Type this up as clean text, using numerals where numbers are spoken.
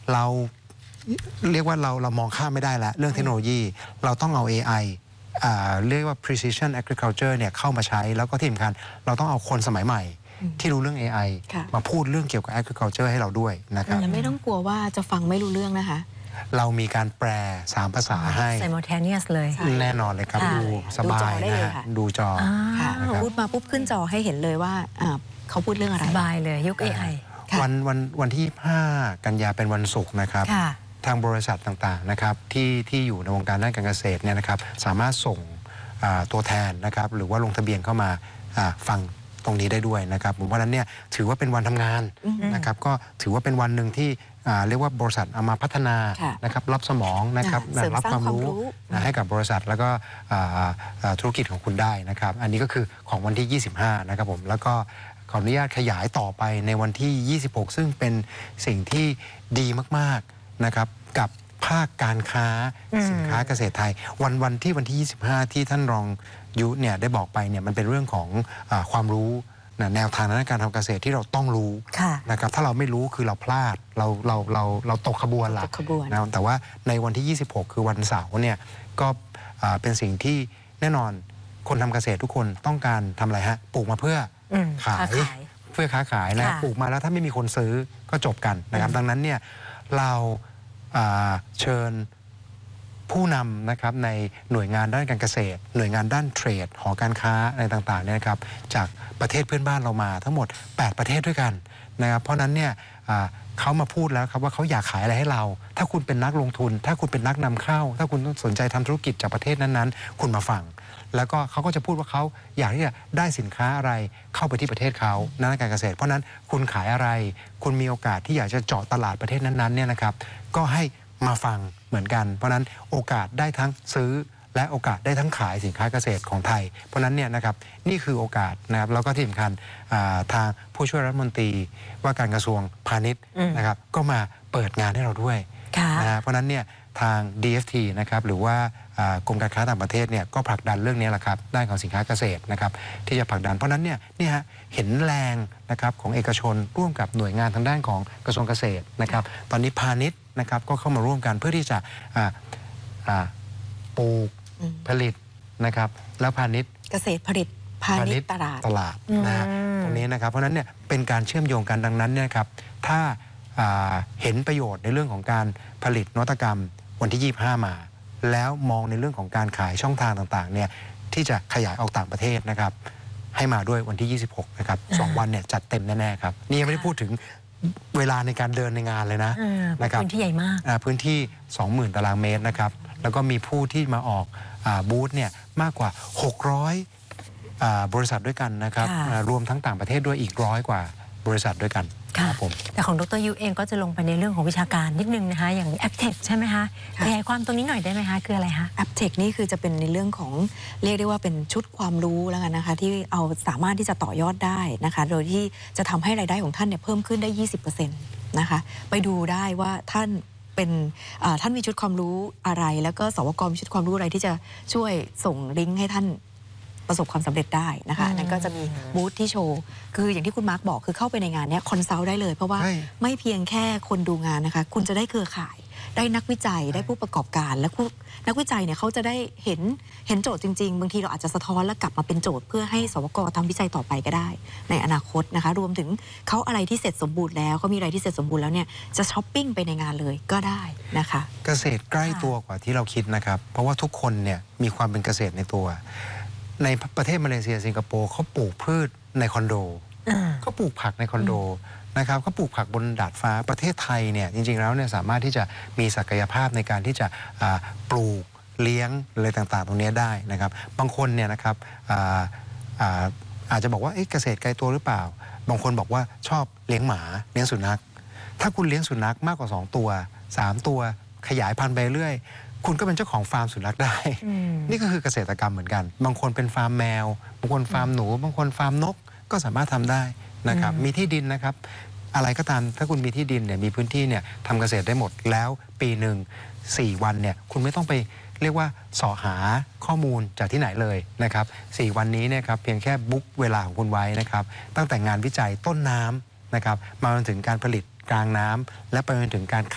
เราเรียกว่าเรามองข้ามไม่ได้แล้วเรื่องเทคโนโลยีเราต้องเอา AI เรียกว่า precision agriculture เนี่ยเข้ามาใช้แล้วก็ที่สำคัญเราต้องเอาคนสมัยใหม่ที่รู้เรื่อง AI มาพูดเรื่องเกี่ยวกับ agriculture ให้เราด้วยนะครับและไม่ต้องกลัวว่าจะฟังไม่รู้เรื่องนะคะเรามีการแปล3 ภาษาให้ simultaneous เลยแน่นอนเลยครับดูสบายนะฮะดูจอพูดมาปุ๊บขึ้นจอให้เห็นเลยว่าเขาพูดเรื่องอะไรสบายเลยยุค AI วันที่25 กันยาเป็นวันศุกร์นะครับทางบริษัทต่างๆนะครับที่อยู่ในวงการด้านการเกษตรเนี่ยนะครับสามารถส่งตัวแทนนะครับหรือว่าลงทะเบียนเข้ามาฟังตรงนี้ได้ด้วยนะครับผมว่านั้นเนี่ยถือว่าเป็นวันทำงานนะครับก็ถือว่าเป็นวันหนึ่งที่เรียกว่าบริษัทเอามาพัฒนานะครับรับสมองนะครับรับความรู้ให้กับบริษัทแล้วก็ธุรกิจของคุณได้นะครับอันนี้ก็คือของวันที่25นะครับผมแล้วก็ขออนุญาตขยายต่อไปในวันที่26ซึ่งเป็นสิ่งที่ดีมากๆนะครับกับภาคการค้าสินค้าเกษตรไทยวันที่25ที่ท่านรองยุเนี่ยได้บอกไปเนี่ยมันเป็นเรื่องของความรู้แนวทางในการทำเกษตรที่เราต้องรู้นะครับถ้าเราไม่รู้คือเราพลาดเราตกขบวนละนะแต่ว่าในวันที่26คือวันเสาร์เนี่ยก็เป็นสิ่งที่แน่นอนคนทำเกษตรทุกคนต้องการทำอะไรฮะปลูกมาเพื่อขายเพื่อค้าขายนะปลูกมาแล้วถ้าไม่มีคนซื้อก็จบกันนะครับดังนั้นเนี่ยเราเชิญผู้นำนะครับในหน่วยงานด้านการเกษตรหน่วยงานด้านเทรดหอการค้าอะไรต่างๆเนี่ยนะครับจากประเทศเพื่อนบ้านเรามาทั้งหมด8 ประเทศด้วยกันนะครับเพราะนั้นเนี่ยเขามาพูดแล้วครับว่าเขาอยากขายอะไรให้เราถ้าคุณเป็นนักลงทุนถ้าคุณเป็นนักนำเข้าถ้าคุณสนใจทำธุรกิจจากประเทศนั้นๆคุณมาฟังแล้วก็เขาก็จะพูดว่าเขาอยากที่จะได้สินค้าอะไรเข้าไปที่ประเทศเขาด้านการเกษตรเพราะนั้นคุณขายอะไรคุณมีโอกาสที่อยากจะเจาะตลาดประเทศนั้นๆเนี่ยนะครับก็ให้มาฟังเหมือนกันเพราะนั้นโอกาสได้ทั้งซื้อและโอกาสได้ทั้งขายสินค้าเกษตรของไทยเพราะนั้นเนี่ยนะครับนี่คือโอกาสนะครับแล้วก็ที่สำคัญทางผู้ช่วยรัฐมนตรีว่าการกระทรวงพาณิชย์นะครับก็มาเปิดงานให้เราด้วยนะเพราะนั้นเนี่ยทาง DFT นะครับหรือว่ากรมการค้าต่างประเทศเนี่ยก็ผลักดันเรื่องนี้แหละครับด้านของสินค้าเกษตรนะครับที่จะผลักดันเพราะนั้นเนี่ยนี่ฮะเห็นแรงนะครับของเอกชนร่วมกับหน่วยงานทางด้านของกระทรวงเกษตรนะครับตอนนี้พาณิชย์นะครับก็เข้ามาร่วมกันเพื่อที่จะปลูกผลิตนะครับแล้วพาณิชย์เกษตรผลิตพาณิชย์ตลาดนะฮะตรงนี้นะครับเพราะนั้นเนี่ยเป็นการเชื่อมโยงกันดังนั้นเนี่ยครับถ้าเห็นประโยชน์ในเรื่องของการผลิตนวัตกรรมวันที่25มาแล้วมองในเรื่องของการขายช่องทางต่างๆเนี่ยที่จะขยายออกต่างประเทศนะครับให้มาด้วยวันที่26นะครับ2 วันเนี่ยจัดเต็มแน่ๆครับนี่ยังไม่ได้พูดถึงเวลาในการเดินในงานเลยนะครับพื้นที่ใหญ่มากพื้นที่ 20,000 ตารางเมตรนะครับแล้วก็มีผู้ที่มาออกบูธเนี่ยมากกว่า600บริษัทด้วยกันนะครับรวมทั้งต่างประเทศด้วยอีก100 กว่าบริษัทด้วยกันครับผมแต่ของดร.ยูเองก็จะลงไปในเรื่องของวิชาการนิดนึงนะคะอย่างแอปเทคใช่ไหมคะขยายความตรงนี้หน่อยได้ไหมคะคืออะไรคะแอปเทคนี่คือจะเป็นในเรื่องของเรียกได้ว่าเป็นชุดความรู้แล้วกันนะคะที่เอาสามารถที่จะต่อยอดได้นะคะโดยที่จะทำให้รายได้ของท่านเนี่ยเพิ่มขึ้นได้ 20% นะคะไปดูได้ว่าท่านมีชุดความรู้อะไรแล้วก็สวก.มีชุดความรู้อะไรที่จะช่วยส่งลิงก์ให้ท่านประสบความสำเร็จได้นะคะนั่นก็จะมีบูธที่โชว์คืออย่างที่คุณมาร์คบอกคือเข้าไปในงานนี้คอนซัลท์ได้เลยเพราะว่าไม่เพียงแค่คนดูงานนะคะคุณจะได้เครือข่ายได้นักวิจัยได้ผู้ประกอบการและนักวิจัยเนี่ยเขาจะได้เห็นโจทย์จริงๆบางทีเราอาจจะสะท้อนแล้วกลับมาเป็นโจทย์เพื่อให้สวก.ทำวิจัยต่อไปก็ได้ในอนาคตนะคะรวมถึงเขาอะไรที่เสร็จสมบูรณ์แล้วเขามีอะไรที่เสร็จสมบูรณ์แล้วเนี่ยจะช้อปปิ้งไปในงานเลยก็ได้นะคะเกษตรใกล้ตัวกว่าที่เราคิดนะครับเพราะว่าทุกคนเนี่ยมีความเป็นเกษตรในตัวในประเทศมาเลเซียสิงคโปร์เขาปลูกพืชในคอนโดเขาปลูกผักในคอนโดนะครับเขาปลูกผักบนดาดฟ้าประเทศไทยเนี่ยจริงๆแล้วเนี่ยสามารถที่จะมีศักยภาพในการที่จะปลูกเลี้ยงอะไรต่างๆตรงนี้ได้นะครับบางคนเนี่ยนะครับอาจจะบอกว่าเกษตรไกลตัวหรือเปล่าบางคนบอกว่าชอบเลี้ยงหมาเลี้ยงสุนัขถ้าคุณเลี้ยงสุนัขมากกว่า2 ตัว3 ตัวขยายพันธุ์ไปเรื่อยคุณก็เป็นเจ้าของฟาร์มสุนัขได้นี่ก็คือเกษตรกรรมเหมือนกันบางคนเป็นฟาร์มแมวบางคนฟาร์มหนูบางคนฟาร์มนกก็สามารถทำได้นะครับมีที่ดินนะครับอะไรก็ตามถ้าคุณมีที่ดินเนี่ยมีพื้นที่เนี่ยทำเกษตรได้หมดแล้วปีหนึ่ง4 วันเนี่ยคุณไม่ต้องไปเรียกว่าเสาะหาข้อมูลจากที่ไหนเลยนะครับ4 วันนี้เนี่ยครับเพียงแค่บุ๊กเวลาของคุณไว้นะครับตั้งแต่งานวิจัยต้นน้ำนะครับมาจนถึงการผลิตกลางน้ำและไปจนถึงการ